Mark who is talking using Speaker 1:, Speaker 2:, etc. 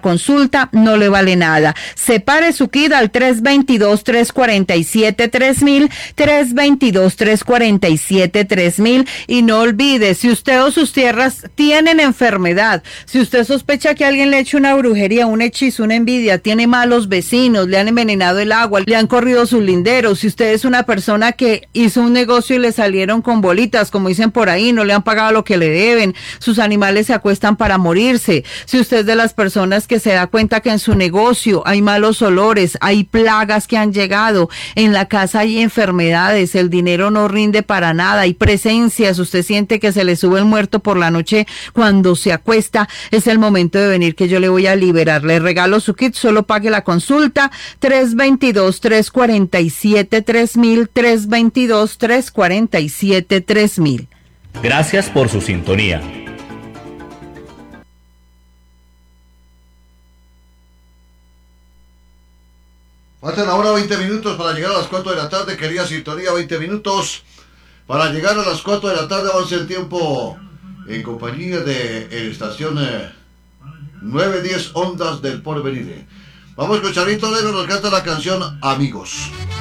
Speaker 1: consulta no le vale nada. Separe su kit al 322-347-3000, 322-347-3000, y no olvide, si usted o sus tierras tienen enfermedad, si usted sospecha que alguien le ha hecho una brujería, un hechizo, una envidia, tiene malos vecinos, le han envenenado el agua, le han corrido sus linderos, si usted es una persona que hizo un negocio y le salieron con bolitas, como dicen por ahí, no le han pagado lo que le deben, sus animales se acuestan para morirse, si usted es de las personas que se da cuenta que en su negocio hay malos olores, hay plagas que han llegado, en la casa hay enfermedades, el dinero no rinde para nada, hay presencias, usted siente que se le sube el muerto por la noche cuando se acuesta, es el momento de venir que yo le voy a liberar. Le regalo su kit, solo pague la consulta, 322-347-3000, 322-347-3000.
Speaker 2: Gracias por su sintonía.
Speaker 3: Faltan ahora 20 minutos para llegar a las 4 de la tarde, querida sintonía, 20 minutos para llegar a las 4 de la tarde. Vamos a hacer tiempo en compañía de la estación 910 Ondas del Porvenir. Vamos con Charito Negro, nos canta la canción Amigos.